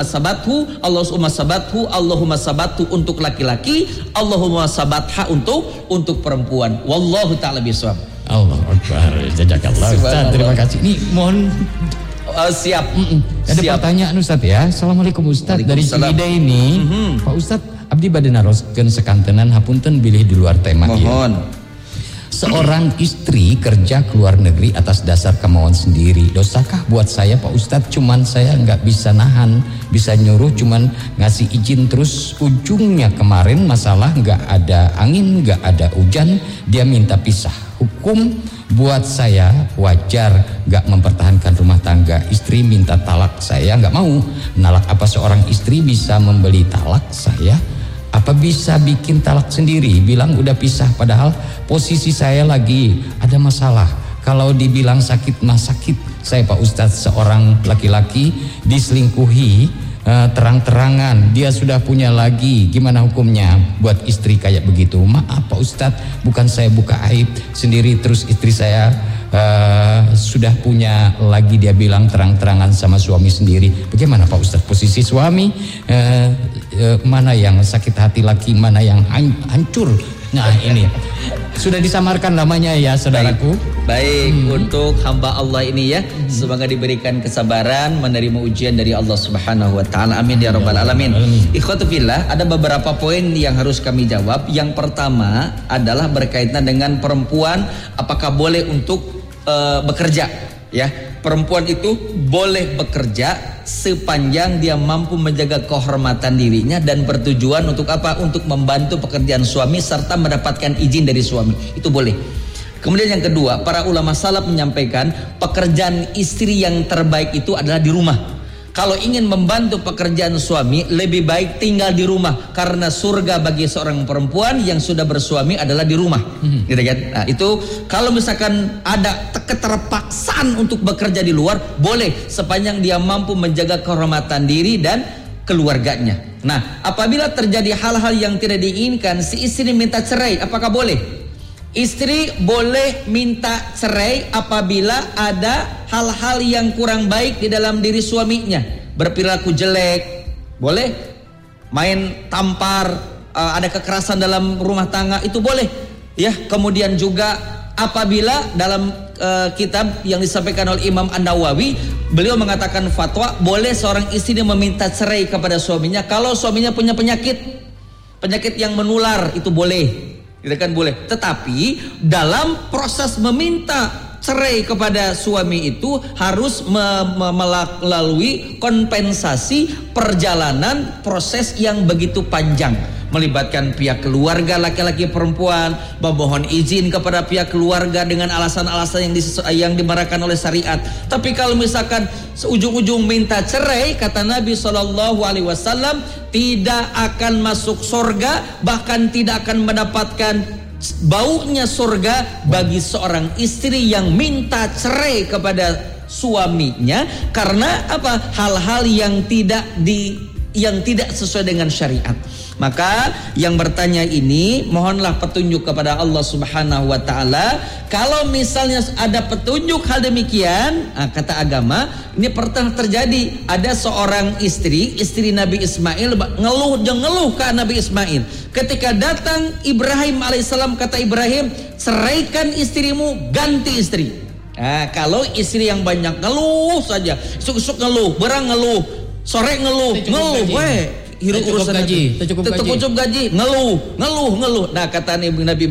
sabathu, Allahumma sabathu, Allahumma sabathu untuk laki-laki, Allahumma sabatha untuk perempuan. Wallahu ta'ala bisawab. Allahu Akbar. Jazakallah Ustaz. Terima kasih. Ini mohon siap. Ada pertanyaan Ustaz ya. Assalamualaikum Ustaz. Dari Ciwidey ini, Pak Ustaz, abdi bade naroskeun sekantenan hapunten bilih di luar tema. Mohon. Seorang istri kerja ke luar negeri atas dasar kemauan sendiri. Dosakah buat saya Pak Ustadz? Cuman saya nggak bisa nahan, bisa nyuruh, cuman ngasih izin terus. Ujungnya kemarin masalah nggak ada angin, nggak ada hujan, dia minta pisah. Hukum buat saya wajar nggak mempertahankan rumah tangga. Istri minta talak, saya nggak mau. Nalak apa seorang istri bisa membeli talak saya? Apa bisa bikin talak sendiri? Bilang udah pisah padahal posisi saya lagi ada masalah. Kalau dibilang sakit mah sakit. Saya Pak Ustadz seorang laki-laki diselingkuhi terang-terangan. Dia sudah punya lagi. Gimana hukumnya buat istri kayak begitu? Maaf Pak Ustadz, bukan saya buka aib sendiri. Terus istri saya sudah punya lagi, dia bilang terang-terangan sama suami sendiri. Bagaimana Pak Ustadz posisi suami? Mana yang sakit hati laki, mana yang hancur? Nah ini sudah disamarkan namanya ya saudaraku. Baik, untuk hamba Allah ini ya, semoga diberikan kesabaran menerima ujian dari Allah Subhanahu wa taala. Amin ya rabbal alamin. Ikhwatu fillah, ada beberapa poin yang harus kami jawab. Yang pertama adalah berkaitan dengan perempuan, apakah boleh untuk bekerja ya. Perempuan itu boleh bekerja sepanjang dia mampu menjaga kehormatan dirinya dan bertujuan untuk apa? Untuk membantu pekerjaan suami serta mendapatkan izin dari suami. Itu boleh. Kemudian yang kedua, para ulama salaf menyampaikan pekerjaan istri yang terbaik itu adalah di rumah. Kalau ingin membantu pekerjaan suami, lebih baik tinggal di rumah, karena surga bagi seorang perempuan yang sudah bersuami adalah di rumah. Gitu kan? Nah, itu kalau misalkan ada keterpaksaan untuk bekerja di luar, boleh sepanjang dia mampu menjaga kehormatan diri dan keluarganya. Nah, apabila terjadi hal-hal yang tidak diinginkan, si istri minta cerai, apakah boleh? Istri boleh minta cerai apabila ada hal-hal yang kurang baik di dalam diri suaminya. Berperilaku jelek, boleh. Main tampar, ada kekerasan dalam rumah tangga, itu boleh. Ya, kemudian juga apabila dalam kitab yang disampaikan oleh Imam An-Nawawi, beliau mengatakan fatwa boleh seorang istri meminta cerai kepada suaminya kalau suaminya punya penyakit yang menular, itu boleh. Itu kan boleh. Tetapi dalam proses meminta cerai kepada suami itu harus melalui kompensasi perjalanan proses yang begitu panjang, melibatkan pihak keluarga laki-laki perempuan, memohon izin kepada pihak keluarga dengan alasan-alasan yang dimarakan oleh syariat. Tapi kalau misalkan ujung-ujung minta cerai, kata Nabi SAW, tidak akan masuk surga, bahkan tidak akan mendapatkan baunya surga bagi seorang istri yang minta cerai kepada suaminya karena apa? Hal-hal yang tidak sesuai dengan syariat. Maka yang bertanya ini mohonlah petunjuk kepada Allah Subhanahu wa taala. Kalau misalnya ada petunjuk hal demikian, kata agama, ini pernah terjadi. Ada seorang istri Nabi Ismail ngeluh ke Nabi Ismail. Ketika datang Ibrahim alaihissalam, kata Ibrahim, ceraikan istrimu, ganti istri. Kalau istri yang banyak ngeluh saja, isuk-isuk ngeluh, berang ngeluh, sore ngeluh, hirup urusan gaji, ngeluh. Nah, kata Nabi